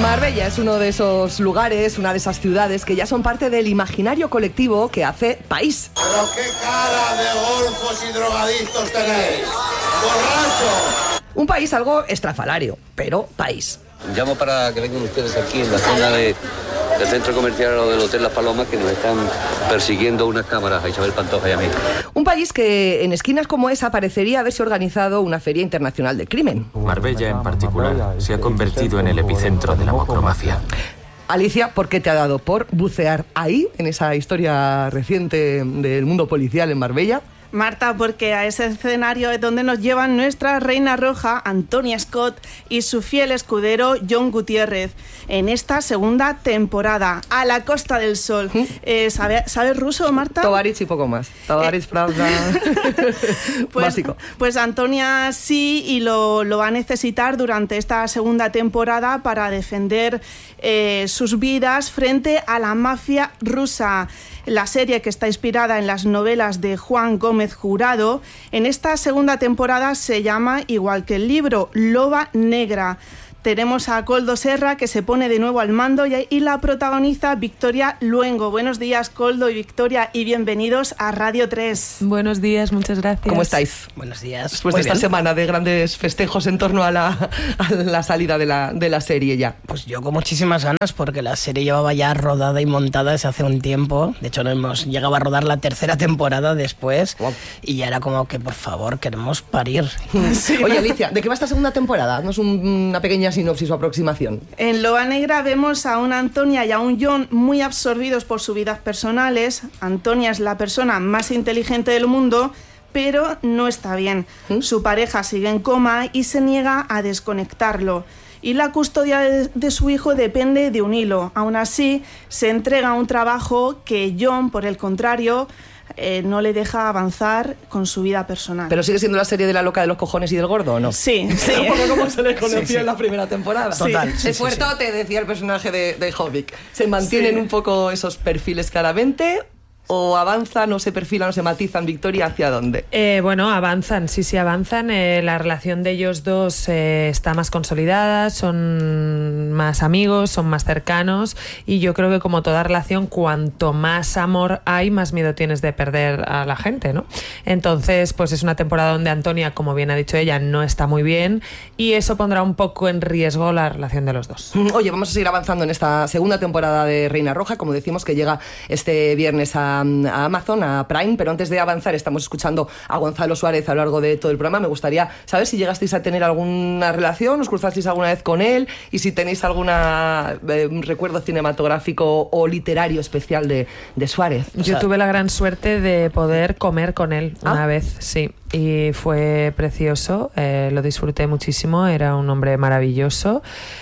Marbella es uno de esos lugares, una de esas ciudades que ya son parte del imaginario colectivo que hace país. ¡Pero qué cara de golfos y drogadictos tenéis! ¡Borrachos! Un país algo estrafalario, pero país. Llamo para que vengan ustedes aquí en la zona del centro comercial o del Hotel Las Palomas, que nos están persiguiendo unas cámaras a Isabel Pantoja y a mí. Un país que en esquinas como esa parecería haberse organizado una feria internacional del crimen. Marbella en particular se ha convertido en el epicentro de la macromafia. Alicia, ¿por qué te ha dado por bucear ahí, en esa historia reciente del mundo policial en Marbella? Marta, porque a ese escenario es donde nos llevan nuestra reina roja, Antonia Scott, y su fiel escudero, John Gutiérrez, en esta segunda temporada, a la Costa del Sol. ¿Sabes ruso, Marta? Tovarich y poco más. Tovarich, Pravda... básico. Pues Antonia sí, y lo va a necesitar durante esta segunda temporada para defender sus vidas frente a la mafia rusa. La serie, que está inspirada en las novelas de Juan Gómez Jurado, en esta segunda temporada se llama, igual que el libro, Loba Negra. Tenemos a Koldo Serra, que se pone de nuevo al mando, y la protagoniza Victoria Luengo. Buenos días, Koldo y Victoria, y bienvenidos a Radio 3. Buenos días, muchas gracias. ¿Cómo estáis? Buenos días. Después de esta semana de grandes festejos en torno a la salida de la serie ya. Pues yo con muchísimas ganas, porque la serie llevaba ya rodada y montada desde hace un tiempo. De hecho, no hemos llegado a rodar la tercera temporada después. Wow. Y ya era como que, por favor, queremos parir. Sí. Oye, Alicia, ¿de qué va esta segunda temporada? Haznos una pequeña sinopsis o aproximación. En Loba Negra vemos a una Antonia y a un John muy absorbidos por sus vidas personales. Antonia es la persona más inteligente del mundo, pero no está bien. Su pareja sigue en coma y se niega a desconectarlo. Y la custodia de su hijo depende de un hilo. Aún así, se entrega un trabajo que John, por el contrario, no le deja avanzar con su vida personal. ¿Pero sigue siendo la serie de la loca de los cojones y del gordo o no? Sí, sí. Un poco como se le conoció en la primera temporada. Total. Sí, fuertote, decía el personaje de Jovic. ¿Se mantienen un poco esos perfiles claramente? ¿O avanzan o se perfilan o se matizan, Victoria, hacia dónde? Bueno, avanzan, sí avanzan. La relación de ellos dos está más consolidada, son más amigos, son más cercanos, y yo creo que, como toda relación, cuanto más amor hay, más miedo tienes de perder a la gente, ¿no? Entonces, pues es una temporada donde Antonia, como bien ha dicho ella, no está muy bien, y eso pondrá un poco en riesgo la relación de los dos. Oye, vamos a seguir avanzando en esta segunda temporada de Reina Roja, como decimos, que llega este viernes a Amazon, a Prime, pero antes de avanzar estamos escuchando a Gonzalo Suárez a lo largo de todo el programa. Me gustaría saber si llegasteis a tener alguna relación, os cruzasteis alguna vez con él, y si tenéis algún recuerdo cinematográfico o literario especial de Suárez. Yo tuve la gran suerte de poder comer con él una vez, sí, y fue precioso, lo disfruté muchísimo, era un hombre maravilloso,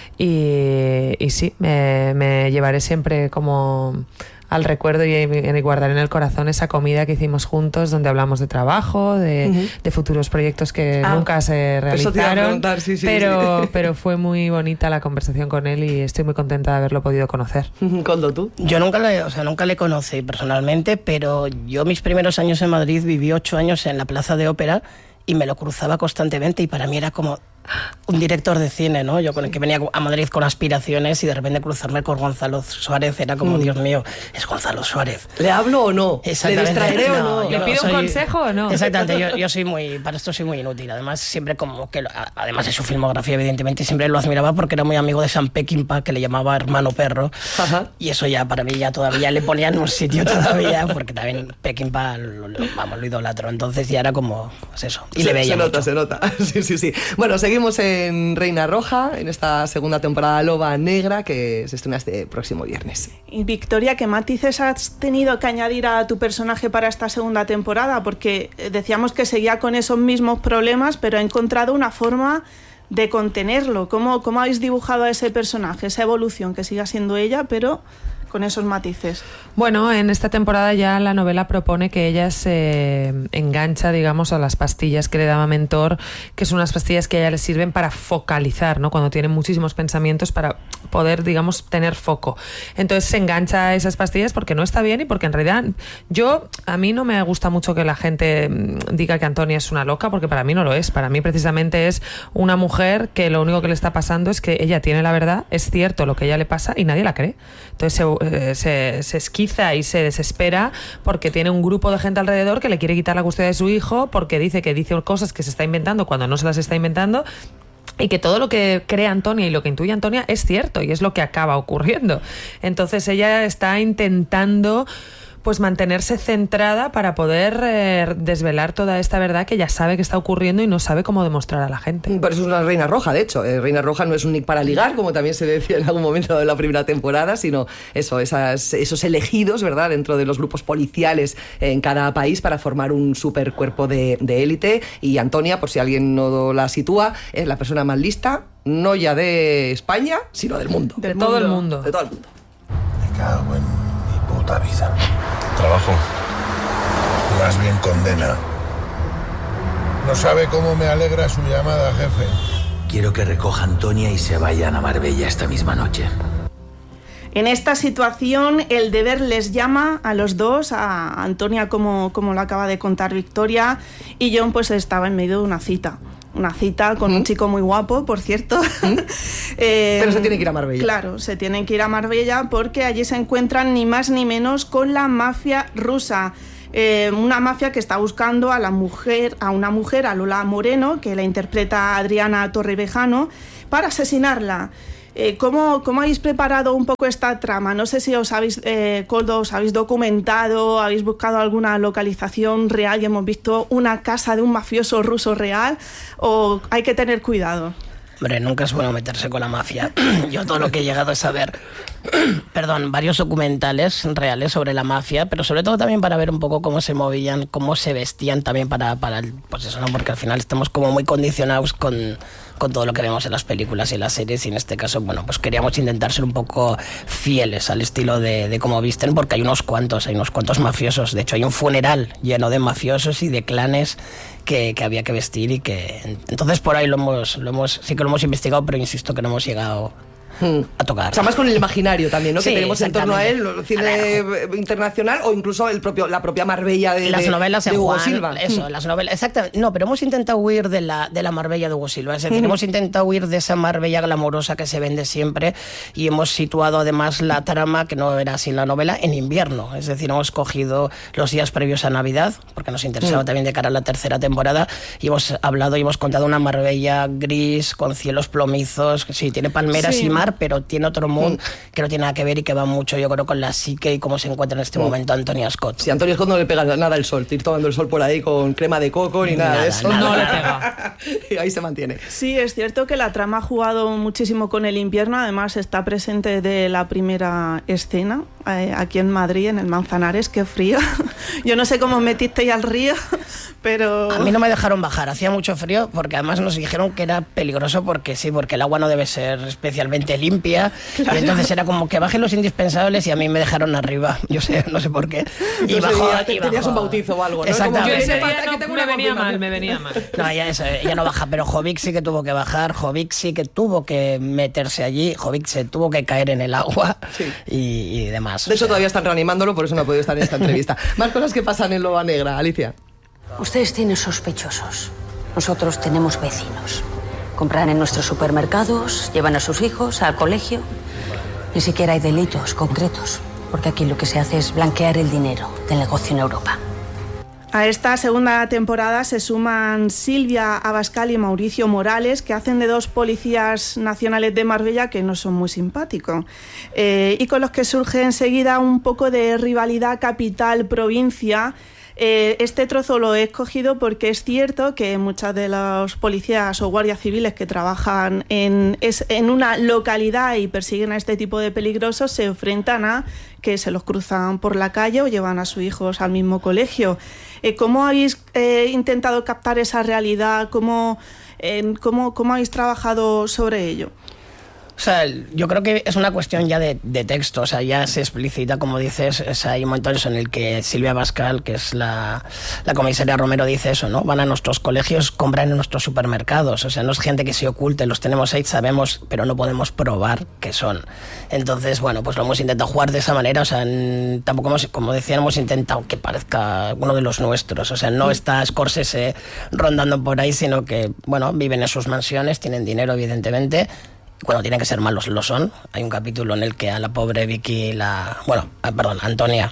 y sí, me llevaré siempre como al recuerdo y guardar en el corazón esa comida que hicimos juntos, donde hablamos de trabajo, de futuros proyectos que nunca se realizaron. Pero fue muy bonita la conversación con él y estoy muy contenta de haberlo podido conocer. Koldo, ¿tú? Yo nunca le conocí personalmente, pero yo mis primeros años en Madrid viví 8 años en la Plaza de Ópera y me lo cruzaba constantemente, y para mí era como un director de cine, ¿no? Yo con el que venía a Madrid con aspiraciones, y de repente cruzarme con Gonzalo Suárez era como, Dios mío, es Gonzalo Suárez. ¿Le hablo o no? ¿Le distraeré o no? ¿Le pido un consejo o no? Exactamente, yo soy para esto soy muy inútil. Además, siempre como que, además de su filmografía, evidentemente, siempre lo admiraba porque era muy amigo de Sam Peckinpah, que le llamaba hermano perro. Ajá. Y eso ya para mí ya todavía le ponía en un sitio todavía, porque también Peckinpah lo idolatro. Entonces ya era como, pues eso. Y le veía mucho. Se nota. Sí. Bueno, seguimos en Reina Roja, en esta segunda temporada Loba Negra, que se estrena este próximo viernes. Y Victoria, ¿qué matices has tenido que añadir a tu personaje para esta segunda temporada? Porque decíamos que seguía con esos mismos problemas, pero ha encontrado una forma de contenerlo. ¿Cómo habéis dibujado a ese personaje, esa evolución, que siga siendo ella, pero con esos matices. Bueno, en esta temporada ya la novela propone que ella se engancha, digamos, a las pastillas que le daba Mentor, que son unas pastillas que a ella le sirven para focalizar, ¿no? Cuando tiene muchísimos pensamientos, para poder, digamos, tener foco. Entonces se engancha a esas pastillas porque no está bien y porque en realidad a mí no me gusta mucho que la gente diga que Antonia es una loca, porque para mí no lo es. Para mí precisamente es una mujer que lo único que le está pasando es que ella tiene la verdad, es cierto lo que a ella le pasa y nadie la cree. Entonces se esquiza y se desespera porque tiene un grupo de gente alrededor que le quiere quitar la custodia de su hijo, porque dice cosas que se está inventando cuando no se las está inventando, y que todo lo que cree Antonia y lo que intuye Antonia es cierto y es lo que acaba ocurriendo. Entonces ella está intentando pues mantenerse centrada para poder desvelar toda esta verdad que ella sabe que está ocurriendo y no sabe cómo demostrar a la gente. Por eso es una reina roja, de hecho. Reina roja no es un nick para ligar, como también se decía en algún momento de la primera temporada, sino esos elegidos, ¿verdad?, dentro de los grupos policiales en cada país para formar un super cuerpo de élite. Y Antonia, por si alguien no la sitúa, es la persona más lista, no ya de España, sino del mundo. De todo el mundo. De todo el mundo. Me cago en mi puta vida. Trabajo. Más bien condena. No sabe cómo me alegra su llamada, jefe. Quiero que recoja a Antonia y se vayan a Marbella esta misma noche. En esta situación, el deber les llama a los dos, a Antonia, como lo acaba de contar Victoria, y John pues estaba en medio de una cita con un chico muy guapo, por cierto. Pero se tiene que ir a Marbella. Claro, se tienen que ir a Marbella porque allí se encuentran ni más ni menos con la mafia rusa. Una mafia que está buscando a una mujer, a Lola Moreno, que la interpreta Adriana Torrevejano, para asesinarla. ¿Cómo habéis preparado un poco esta trama? No sé si os habéis documentado, habéis buscado alguna localización real y hemos visto una casa de un mafioso ruso real, o hay que tener cuidado. Hombre, nunca es bueno meterse con la mafia. Yo todo lo que he llegado es saber, varios documentales reales sobre la mafia, pero sobre todo también para ver un poco cómo se movían, cómo se vestían también para pues eso, ¿no? Porque al final estamos como muy condicionados con todo lo que vemos en las películas y en las series, y en este caso, bueno, pues queríamos intentar ser un poco fieles al estilo de cómo visten, porque hay unos cuantos mafiosos. De hecho, hay un funeral lleno de mafiosos y de clanes que había que vestir, y que entonces por ahí sí que lo hemos investigado, pero insisto que no hemos llegado a tocar. O sea, más con el imaginario también, ¿no? Sí, que tenemos en torno a él, el cine internacional, o incluso la propia Marbella de las novelas de Hugo Silva. Eso, las novelas, exactamente. No, pero hemos intentado huir de la Marbella de Hugo Silva. Es decir, hemos intentado huir de esa Marbella glamorosa que se vende siempre, y hemos situado además la trama, que no era así en la novela, en invierno. Es decir, hemos cogido los días previos a Navidad, porque nos interesaba también de cara a la tercera temporada, y hemos hablado y hemos contado una Marbella gris, con cielos plomizos. Sí, tiene palmeras y mar, pero tiene otro mood que no tiene nada que ver y que va mucho, yo creo, con la psique y cómo se encuentra en este momento Antonia Scott. Sí, Antonia Scott no le pega nada el sol, ir tomando el sol por ahí con crema de coco ni nada de eso. No le pega. Y ahí se mantiene. Sí, es cierto que la trama ha jugado muchísimo con el invierno, además está presente de la primera escena, aquí en Madrid, en el Manzanares, qué frío. Yo no sé cómo metisteis al río, pero... A mí no me dejaron bajar, hacía mucho frío, porque además nos dijeron que era peligroso, porque el agua no debe ser especialmente limpia, claro. Y entonces era como que bajen los indispensables, y a mí me dejaron arriba, no sé por qué. Y bajó, tenías un bautizo o algo, ¿no? Exactamente. Yo ese día me venía mal. No, ella no baja, pero Jovic sí que tuvo que bajar, Jovic sí que tuvo que meterse allí, Jovic se tuvo que caer en el agua, sí. y demás. De hecho, todavía están reanimándolo, por eso no ha podido estar en esta entrevista. Más cosas que pasan en Loba Negra, Alicia. Ustedes tienen sospechosos, nosotros tenemos vecinos. Compran en nuestros supermercados, llevan a sus hijos al colegio. Ni siquiera hay delitos concretos, porque aquí lo que se hace es blanquear el dinero del negocio en Europa. A esta segunda temporada se suman Silvia Abascal y Mauricio Morales, que hacen de dos policías nacionales de Marbella que no son muy simpáticos, y con los que surge enseguida un poco de rivalidad capital-provincia. Este trozo lo he escogido porque es cierto que muchas de los policías o guardias civiles que trabajan en una localidad y persiguen a este tipo de peligrosos se enfrentan a que se los cruzan por la calle o llevan a sus hijos al mismo colegio. ¿Cómo habéis intentado captar esa realidad? ¿Cómo habéis trabajado sobre ello? O sea, yo creo que es una cuestión ya de texto, o sea, ya se explicita, como dices, o sea, hay momentos en el que Silvia Pascal, que es la comisaria Romero, dice eso, ¿no? Van a nuestros colegios, compran en nuestros supermercados, o sea, no es gente que se oculte, los tenemos ahí, sabemos, pero no podemos probar qué son. Entonces, bueno, pues lo hemos intentado jugar de esa manera, o sea, tampoco como decía, hemos intentado que parezca uno de los nuestros, o sea, no está Scorsese rondando por ahí, sino que, bueno, viven en sus mansiones, tienen dinero, evidentemente. Cuando tienen que ser malos lo son. Hay un capítulo en el que a la pobre Vicky, Antonia.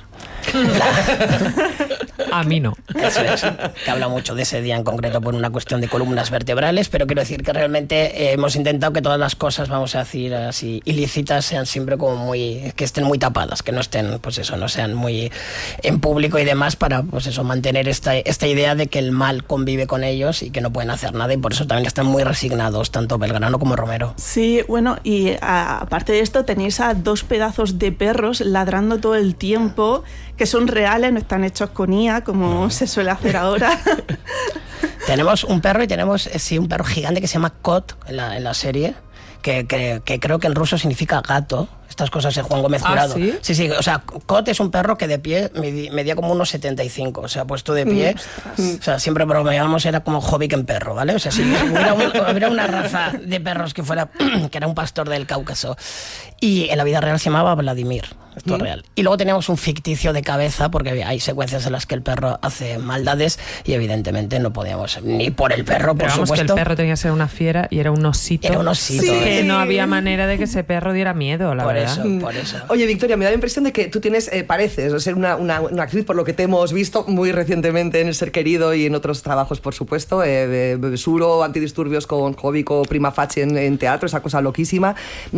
A mí no. Eso es, que habla mucho de ese día en concreto por una cuestión de columnas vertebrales, pero quiero decir que realmente hemos intentado que todas las cosas, vamos a decir así, ilícitas sean siempre como que estén muy tapadas, que no estén, pues eso, no sean muy en público y demás, para, pues eso, mantener esta idea de que el mal convive con ellos y que no pueden hacer nada, y por eso también están muy resignados, tanto Belgrano como Romero. Sí, bueno, y aparte de esto tenéis a 2 pedazos de perros ladrando todo el tiempo, que son reales, no están hechos con IA, como se suele hacer ahora. Tenemos un perro y tenemos un perro gigante que se llama Kot en la serie, que creo que en ruso significa gato. Estas cosas de Juan Gómez Jurado. ¿Sí? Sí, o sea, Kot es un perro que de pie medía como unos 75, o sea, puesto de pie. O sea, siempre bromeábamos, era como Jobbik en perro, ¿vale? O sea, si hubiera una raza de perros que era un pastor del Cáucaso, y en la vida real se llamaba Vladimir, esto es real. Y luego teníamos un ficticio de cabeza, porque hay secuencias en las que el perro hace maldades, y evidentemente no podíamos, ni por el perro, por supuesto. Que el perro tenía que ser una fiera y era un osito. Era un osito. Que no había manera de que ese perro diera miedo, la verdad. Por eso. Oye, Victoria, me da la impresión de que tú pareces ser una actriz, por lo que te hemos visto muy recientemente en El Ser Querido y en otros trabajos, por supuesto, Suro, Antidisturbios con Jobbik o Prima Facie en teatro, esa cosa loquísima.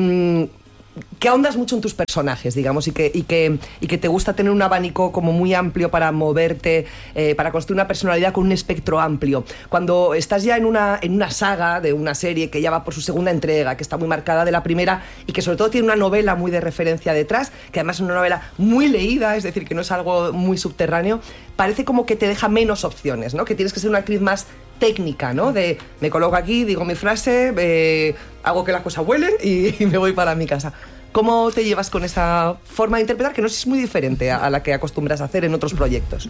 Que ahondas mucho en tus personajes, digamos, y que te gusta tener un abanico como muy amplio para moverte, para construir una personalidad con un espectro amplio. Cuando estás ya en una saga de una serie que ya va por su segunda entrega, que está muy marcada de la primera y que sobre todo tiene una novela muy de referencia detrás, que además es una novela muy leída, es decir, que no es algo muy subterráneo, parece como que te deja menos opciones, ¿no? Que tienes que ser una actriz más técnica, ¿no? De me coloco aquí, digo mi frase, hago que las cosas vuelen y me voy para mi casa. ¿Cómo te llevas con esa forma de interpretar que no sé si es muy diferente a la que acostumbras a hacer en otros proyectos?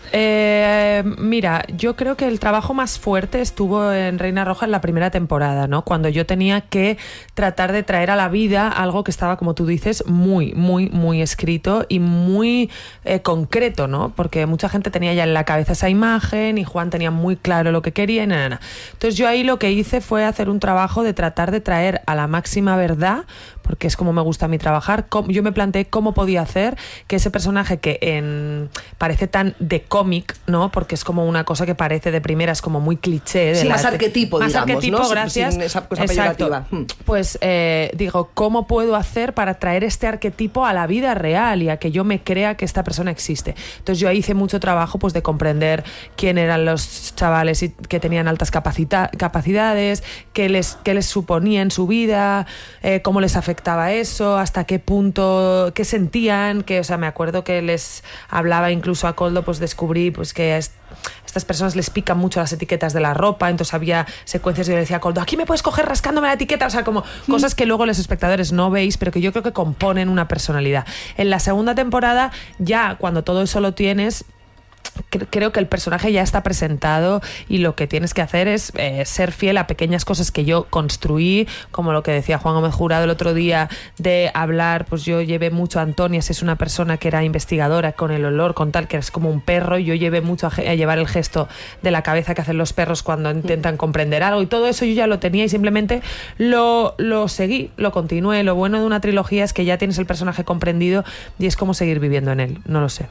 Mira, yo creo que el trabajo más fuerte estuvo en Reina Roja en la primera temporada, ¿no? Cuando yo tenía que tratar de traer a la vida algo que estaba, como tú dices, muy, muy, muy escrito y muy concreto, ¿no? Porque mucha gente tenía ya en la cabeza esa imagen y Juan tenía muy claro lo que quería y nada. Entonces yo ahí lo que hice fue hacer un trabajo de tratar de traer a la máxima verdad, porque es como me gusta a mí trabajar. Yo me planteé cómo podía hacer que ese personaje que parece tan de cómic, ¿no? Porque es como una cosa que parece de primeras como muy cliché. Sí, más arquetipo, más digamos, arquetipo, ¿no? gracias. Sin esa cosa peyorativa. Pues digo, ¿cómo puedo hacer para traer este arquetipo a la vida real y a que yo me crea que esta persona existe? Entonces yo hice mucho trabajo pues de comprender quién eran los chavales que tenían altas capacidades, qué les suponía en su vida, cómo les afectaba eso, hasta qué punto, qué sentían, o sea, me acuerdo que les hablaba incluso a Koldo, pues descubrí pues que a estas personas les pican mucho las etiquetas de la ropa, entonces había secuencias y yo le decía a Koldo, aquí me puedes coger rascándome la etiqueta, o sea, como cosas que luego los espectadores no veis, pero que yo creo que componen una personalidad. En la segunda temporada, ya cuando todo eso lo tienes, creo que el personaje ya está presentado y lo que tienes que hacer es ser fiel a pequeñas cosas que yo construí, como lo que decía Juan Gómez Jurado el otro día de hablar, pues yo llevé mucho a Antonia, si es una persona que era investigadora con el olor, con tal, que es como un perro, y yo llevé mucho a llevar el gesto de la cabeza que hacen los perros cuando intentan comprender algo, y todo eso yo ya lo tenía y simplemente lo seguí, lo continué. Lo bueno de una trilogía es que ya tienes el personaje comprendido y es como seguir viviendo en él, no lo sé.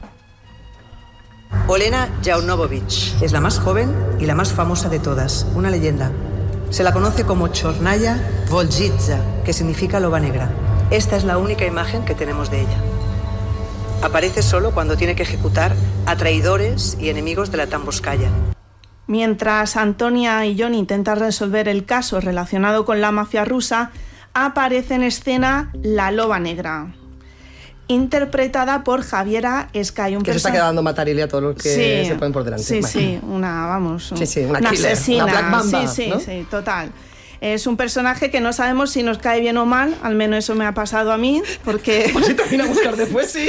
Olena Jaunović es la más joven y la más famosa de todas, una leyenda. Se la conoce como Chornaya Volzhitsa, que significa loba negra. Esta es la única imagen que tenemos de ella. Aparece solo cuando tiene que ejecutar a traidores y enemigos de la Tambovskaya. Mientras Antonia y John intentan resolver el caso relacionado con la mafia rusa, aparece en escena la loba negra, interpretada por Javiera Escay. Que se está quedando Matarili a todos los que se ponen por delante. Sí, una asesina, una Black Mamba, ¿no? sí, total. Es un personaje que no sabemos si nos cae bien o mal, al menos eso me ha pasado a mí, porque... Pues si te viene a buscar después, sí.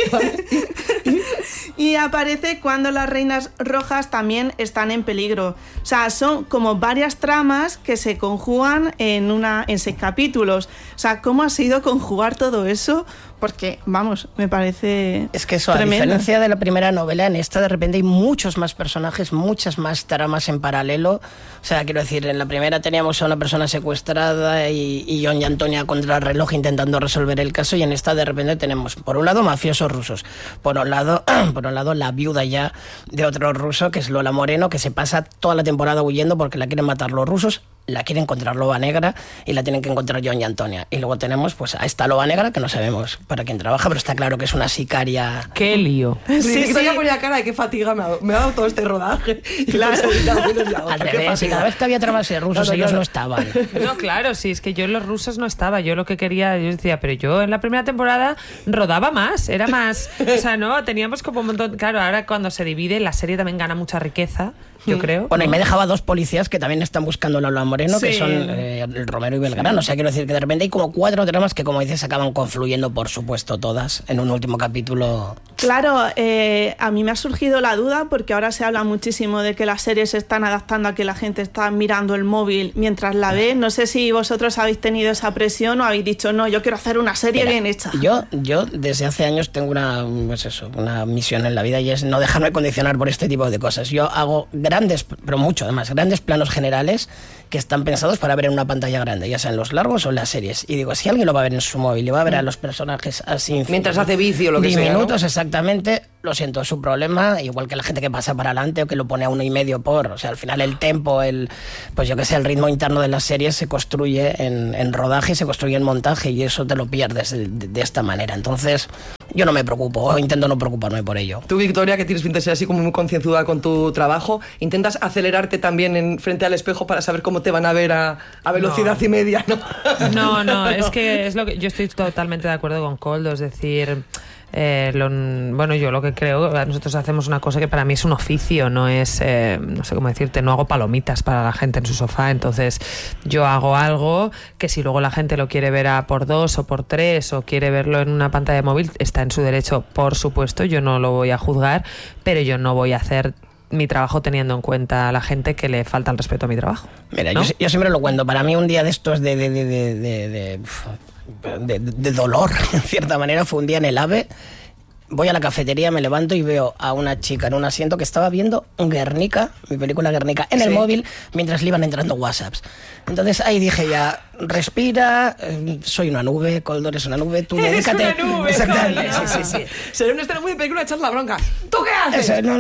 Y aparece cuando las reinas rojas también están en peligro. O sea, son como varias tramas que se conjugan en 6 capítulos. O sea, ¿cómo ha sido conjugar todo eso? Porque, vamos, me parece Es que eso, tremendo. a diferencia de la primera novela, en esta de repente hay muchos más personajes, muchas más tramas en paralelo. O sea, quiero decir, en la primera teníamos a una persona secuestrada y Jon y Antonia contra el reloj intentando resolver el caso, y en esta de repente tenemos, por un lado, mafiosos rusos, por un lado la viuda ya de otro ruso, que es Lola Moreno, que se pasa toda la temporada huyendo porque la quieren matar los rusos, la quiere encontrar Loba Negra y la tienen que encontrar Jon y Antonia. Y luego tenemos pues a esta Loba Negra, que no sabemos para quién trabaja, pero está claro que es una sicaria. ¡Qué lío! Sí, Victoria ponía cara de qué fatiga me ha dado todo este rodaje. Claro. Al revés, y cada vez que había tramas de rusos, ellos no estaban. No, claro, sí, es que yo en los rusos no estaba. Yo lo que quería, yo decía, pero yo en la primera temporada rodaba más, era más. O sea, no, teníamos como un montón. Claro, ahora cuando se divide, la serie también gana mucha riqueza, yo creo. Bueno, y me dejaba 2 policías que también están buscando a Lola Moreno, Sí. que son el Romero y Belgrano. O sea, quiero decir que de repente hay como 4 tramas que, como dices, acaban confluyendo, por supuesto, todas en un último capítulo. Claro, a mí me ha surgido la duda porque ahora se habla muchísimo de que las series se están adaptando a que la gente está mirando el móvil mientras la ve. No sé si vosotros habéis tenido esa presión o habéis dicho, no, yo quiero hacer una serie bien hecha. Yo desde hace años tengo una misión en la vida, y es no dejarme condicionar por este tipo de cosas. Yo hago grandes, pero mucho además, grandes planos generales que están pensados para ver en una pantalla grande, ya sean los largos o las series. Y digo, si alguien lo va a ver en su móvil y va a ver a los personajes así... Mientras hace vicio o lo que sea, minutos, ¿no? Exactamente, lo siento, es su problema, igual que la gente que pasa para adelante o que lo pone a 1,5 por... O sea, al final el tempo, pues yo qué sé, el ritmo interno de las series se construye en rodaje, se construye en montaje, y eso te lo pierdes de esta manera. Entonces, yo no me preocupo, o intento no preocuparme por ello. Tú, Victoria, que tienes pinta de ser así como muy concienzuda con tu trabajo, ¿intentas acelerarte también frente al espejo para saber cómo te van a ver a velocidad y media, no? No, es que es lo que yo estoy totalmente de acuerdo con Koldo, es decir, bueno, yo lo que creo, nosotros hacemos una cosa que para mí es un oficio, no es, no sé cómo decirte, no hago palomitas para la gente en su sofá. Entonces yo hago algo que si luego la gente lo quiere ver a por 2 o por 3 o quiere verlo en una pantalla de móvil, está en su derecho, por supuesto, yo no lo voy a juzgar, pero yo no voy a hacer mi trabajo teniendo en cuenta a la gente que le falta el respeto a mi trabajo. Mira, ¿no? yo siempre lo cuento, para mí un día de estos de dolor, en cierta manera, fue un día en el AVE. Voy a la cafetería, me levanto y veo a una chica en un asiento que estaba viendo Guernica, mi película Guernica, en el móvil, mientras le iban entrando WhatsApps. Entonces ahí dije ya, respira, soy una nube, Koldo es una nube, tú dedícate. ¡Eres una nube! Exactamente, sí. Sería una escena muy de película de echar la bronca. ¿Tú qué haces? No,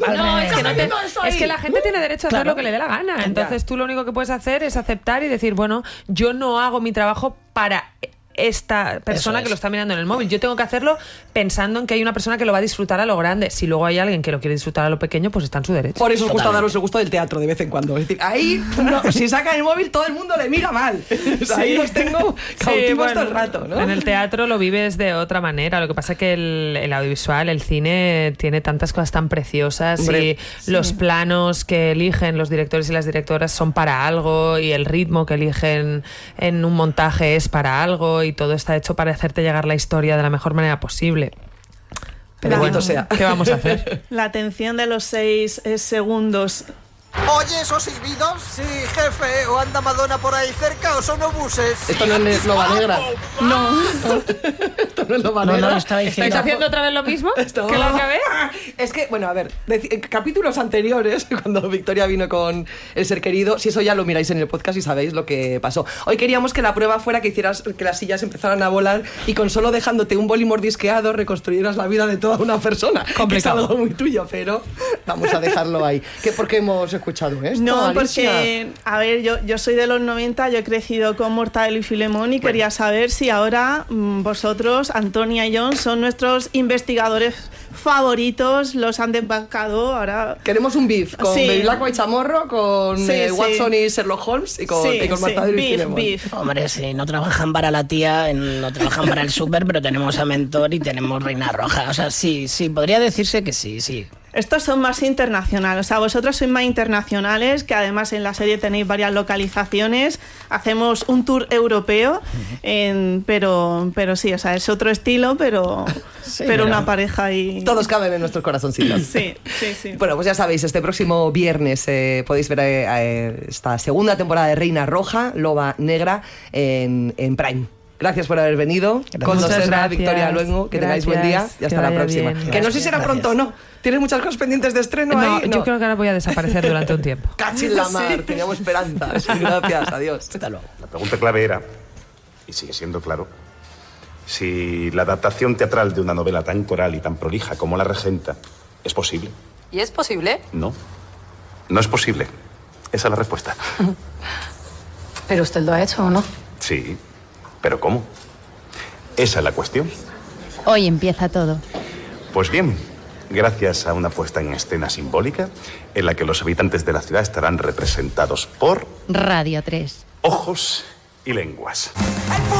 es que la gente tiene derecho a hacer lo que le dé la gana. Entonces tú lo único que puedes hacer es aceptar y decir, bueno, yo no hago mi trabajo para esta persona que lo está mirando en el móvil. Yo tengo que hacerlo pensando en que hay una persona que lo va a disfrutar a lo grande. Si luego hay alguien que lo quiere disfrutar a lo pequeño, pues está en su derecho. Por eso os gusta daros el gusto del teatro de vez en cuando. Es decir, ahí, si sacan el móvil, todo el mundo le mira mal. O sea, ahí los tengo cautivos todo el rato, ¿no? En el teatro lo vives de otra manera. Lo que pasa es que el audiovisual, el cine, tiene tantas cosas tan preciosas. Hombre, y los planos que eligen los directores y las directoras son para algo, y el ritmo que eligen en un montaje es para algo, y todo está hecho para hacerte llegar la historia de la mejor manera posible. Pero bueno, ¿qué vamos a hacer? La atención de los 6 segundos. Oye, ¿esos silbidos? Sí, jefe. ¿O anda Madonna por ahí cerca o son obuses? Esto no es Loba Negra. No. Esto no es Loba Negra. No, estaba diciendo... ¿Estáis haciendo otra vez lo mismo? ¿Que lo acabé? Es que, bueno, a ver, capítulos anteriores, cuando Victoria vino con El Ser Querido, si eso ya lo miráis en el podcast y sabéis lo que pasó. Hoy queríamos que la prueba fuera que hicieras que las sillas empezaran a volar y con solo dejándote un boli mordisqueado reconstruyeras la vida de toda una persona. Complicado. Que es algo muy tuyo, pero vamos a dejarlo ahí. ¿Por qué hemos escuchado esto? No, Alicia? porque, a ver, yo soy de los 90, yo he crecido con Mortadelo y Filemón y quería saber si ahora vosotros, Antonia y Jon, son nuestros investigadores favoritos, los han desbancado ahora. Queremos un beef con Bevilacqua y Chamorro, con Watson y Sherlock Holmes y con Mortadelo y Filemón. Beef. Hombre, sí, no trabajan para la tía, no trabajan para el súper, pero tenemos a Mentor y tenemos Reina Roja. O sea, sí, podría decirse que sí. Estos son más internacionales, o sea, vosotros sois más internacionales, que además en la serie tenéis varias localizaciones. Hacemos un tour europeo, pero sí, o sea, es otro estilo, pero una pareja y... Todos caben en nuestros corazoncitos. Sí. Bueno, pues ya sabéis, este próximo viernes podéis ver esta segunda temporada de Reina Roja, Loba Negra, en Prime. Gracias por haber venido. Con nosotros, Victoria Luengo. Que tengáis buen día y hasta la próxima. Que no sé si será pronto o no. ¿Tienes muchas cosas pendientes de estreno ahí? No, yo creo que ahora voy a desaparecer durante un tiempo. Cachín la mar, teníamos esperanzas. Gracias, adiós. Hasta luego. La pregunta clave era, y sigue siendo claro, si la adaptación teatral de una novela tan coral y tan prolija como La Regenta es posible. ¿Y es posible? No, no es posible. Esa es la respuesta. ¿Pero usted lo ha hecho o no? Sí, pero ¿cómo? Esa es la cuestión. Hoy empieza todo. Pues bien, gracias a una puesta en escena simbólica en la que los habitantes de la ciudad estarán representados por... Radio 3. Ojos y lenguas.